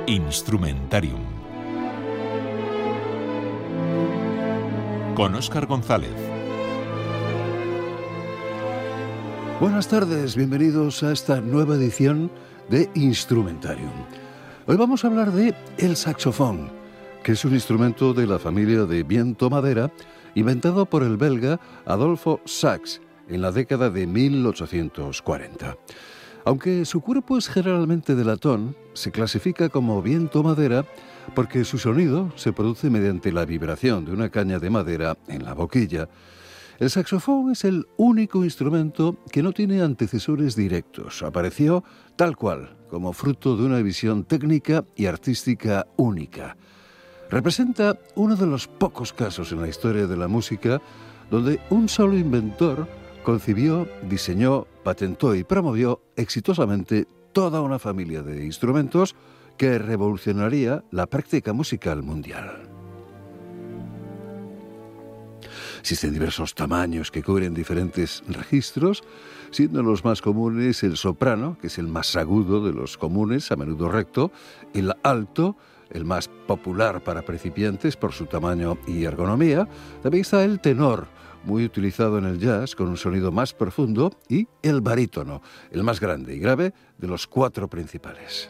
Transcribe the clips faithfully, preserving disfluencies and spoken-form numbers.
Instrumentarium con Óscar González. Buenas tardes, bienvenidos a esta nueva edición de Instrumentarium. Hoy vamos a hablar de el saxofón, que es un instrumento de la familia de viento-madera inventado por el belga Adolphe Sax en la década de mil ochocientos cuarenta. Aunque su cuerpo es generalmente de latón, se clasifica como viento-madera porque su sonido se produce mediante la vibración de una caña de madera en la boquilla. El saxofón es el único instrumento que no tiene antecesores directos. Apareció tal cual, como fruto de una visión técnica y artística única. Representa uno de los pocos casos en la historia de la música donde un solo inventor concibió, diseñó, patentó y promovió exitosamente toda una familia de instrumentos que revolucionaría la práctica musical mundial. Existen diversos tamaños que cubren diferentes registros, siendo los más comunes el soprano, que es el más agudo de los comunes, a menudo recto, el alto, el más popular para principiantes por su tamaño y ergonomía. También está el tenor, muy utilizado en el jazz, con un sonido más profundo, y el barítono, el más grande y grave de los cuatro principales.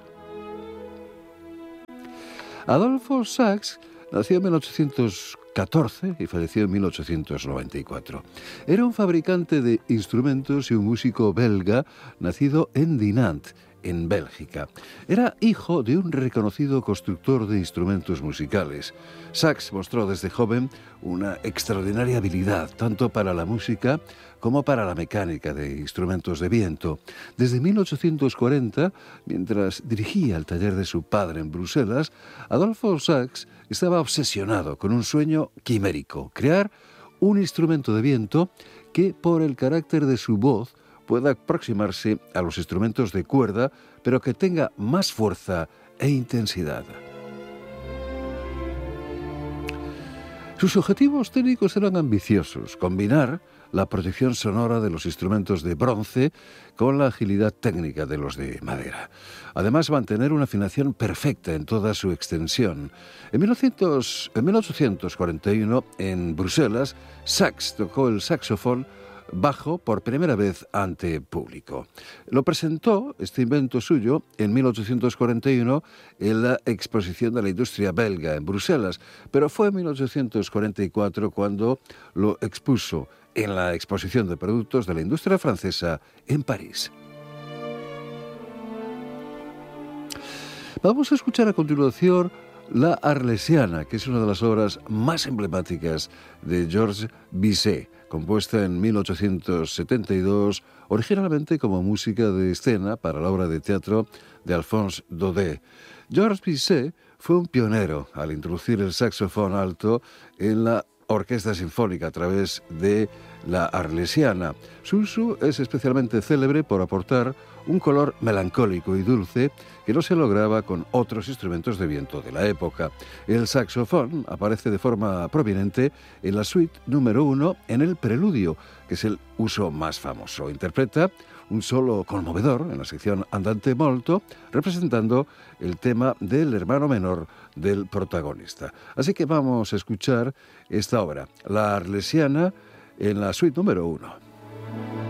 Adolphe Sax nació en mil ochocientos catorce y falleció en mil ochocientos noventa y cuatro. Era un fabricante de instrumentos y un músico belga nacido en Dinant, en Bélgica. Era hijo de un reconocido constructor de instrumentos musicales. Sax mostró desde joven una extraordinaria habilidad, tanto para la música como para la mecánica de instrumentos de viento. Desde mil ochocientos cuarenta, mientras dirigía el taller de su padre en Bruselas, Adolphe Sax estaba obsesionado con un sueño quimérico: crear un instrumento de viento que, por el carácter de su voz, pueda aproximarse a los instrumentos de cuerda, pero que tenga más fuerza e intensidad. Sus objetivos técnicos eran ambiciosos: combinar la protección sonora de los instrumentos de bronce con la agilidad técnica de los de madera. Además, mantener una afinación perfecta en toda su extensión. En, mil ochocientos cuarenta y uno, en Bruselas, Sax tocó el saxofón bajo por primera vez ante público. Lo presentó, este invento suyo, en mil ochocientos cuarenta y uno en la Exposición de la Industria Belga en Bruselas, pero fue en mil ochocientos cuarenta y cuatro cuando lo expuso en la Exposición de Productos de la Industria Francesa en París. Vamos a escuchar a continuación La Arlésiana, que es una de las obras más emblemáticas de Georges Bizet, compuesta en mil ochocientos setenta y dos, originalmente como música de escena para la obra de teatro de Alphonse Daudet. Georges Bizet fue un pionero al introducir el saxofón alto en la orquesta sinfónica a través de la Arlésiana. Su uso es especialmente célebre por aportar un color melancólico y dulce que no se lograba con otros instrumentos de viento de la época. El saxofón aparece de forma prominente en la suite número uno en el preludio, que es el uso más famoso. Interpreta un solo conmovedor en la sección Andante molto, representando el tema del hermano menor del protagonista. Así que vamos a escuchar esta obra, La Arlésiana, en la suite número uno.